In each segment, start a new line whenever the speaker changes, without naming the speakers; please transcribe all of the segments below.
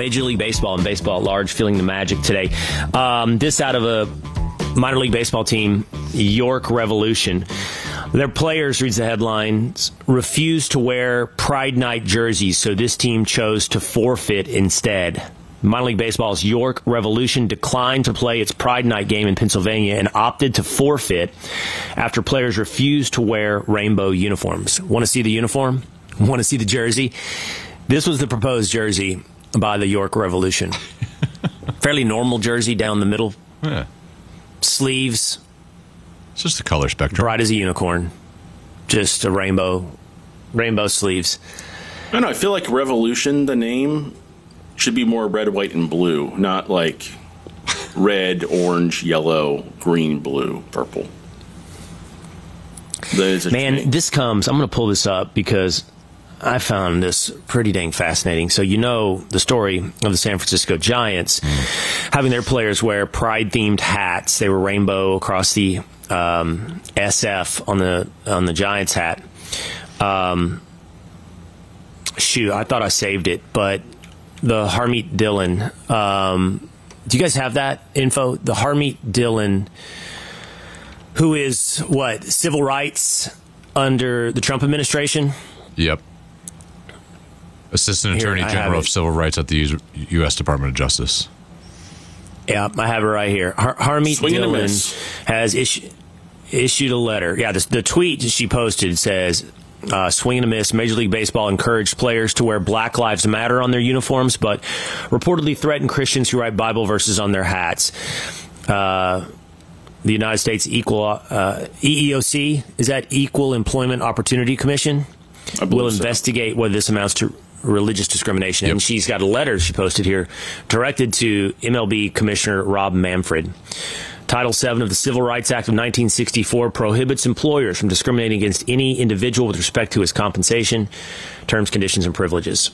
Major League Baseball and baseball at large feeling the magic today. This out of a minor league baseball team, York Revolution. Their players, reads the headlines, refused to wear Pride Night jerseys, so this team chose to forfeit instead. Minor League Baseball's York Revolution declined to play its Pride Night game in Pennsylvania and opted to forfeit after players refused to wear rainbow uniforms. Want to see the uniform? Want to see the jersey? This was the proposed jersey by the York Revolution. Fairly normal jersey down the middle.
Yeah.
Sleeves.
It's just the color spectrum.
Bright as a unicorn. Just a rainbow sleeves.
I don't know. I feel like Revolution, the name, should be more red, white, and blue, not like red, orange, yellow, green, blue, purple.
Man, this comes, I'm going to pull this up because I found this pretty dang fascinating. So you know the story of the San Francisco Giants having their players wear pride-themed hats. They were rainbow across the SF on the Giants hat. Shoot, I thought I saved it, but the Harmeet Dillon. Do you guys have that info? The Harmeet Dillon, who is what, civil rights under the Trump administration?
Yep. Assistant Attorney General of Civil Rights at the U.S. Department of Justice.
Yeah, I have it right here. Harmeet Dillon has issued a letter. Yeah, the tweet she posted says, swing and a miss. Major League Baseball encouraged players to wear Black Lives Matter on their uniforms, but reportedly threatened Christians who write Bible verses on their hats. The United States EEOC, is that Equal Employment Opportunity Commission? Will investigate whether this amounts to religious discrimination. Yep. And she's got a letter she posted here directed to MLB Commissioner Rob Manfred. Title VII of the Civil Rights Act of 1964 prohibits employers from discriminating against any individual with respect to his compensation, terms, conditions, and privileges.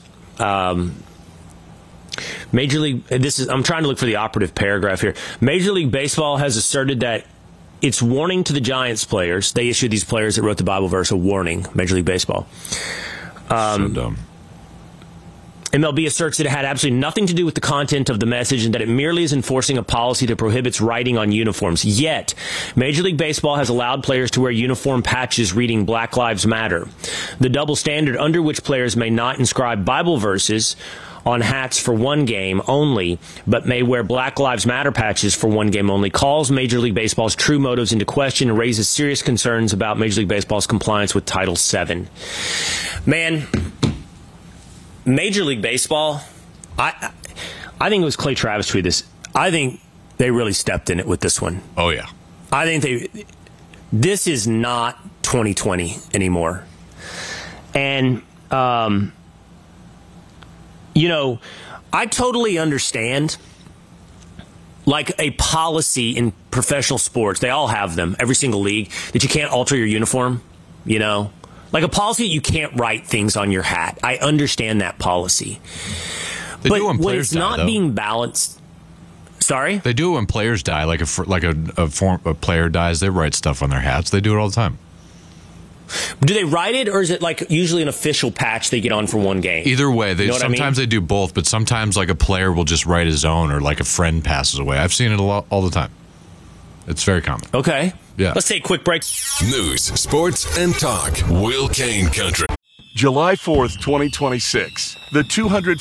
Major League, I'm trying to look for the operative paragraph here. Major League Baseball has asserted that its warning to the Giants players, they issued these players that wrote the Bible verse a warning, Major League Baseball.
So dumb.
MLB asserts that it had absolutely nothing to do with the content of the message and that it merely is enforcing a policy that prohibits writing on uniforms. Yet, Major League Baseball has allowed players to wear uniform patches reading Black Lives Matter. The double standard under which players may not inscribe Bible verses on hats for one game only, but may wear Black Lives Matter patches for one game only, calls Major League Baseball's true motives into question and raises serious concerns about Major League Baseball's compliance with Title VII. Man, Major League Baseball, I think it was Clay Travis tweeted this. I think they really stepped in it with this one.
Oh, yeah.
I think this is not 2020 anymore. And, you know, I totally understand, like, a policy in professional sports. They all have them, every single league, that you can't alter your uniform, you know. Like a policy that you can't write things on your hat. I understand that policy.
They
but
do when
when it's
die,
not
though.
being balanced... Sorry?
They do it when players die. Like a player dies, they write stuff on their hats. They do it all the time.
Do they write it, or is it like usually an official patch they get on for one game?
Either way,
sometimes
they do both, but sometimes like a player will just write his own, or like a friend passes away. I've seen it all the time. It's very common.
Okay.
Yeah.
Let's take a quick break.
News, sports, and talk. Will Kane Country.
July 4th, 2026. The 200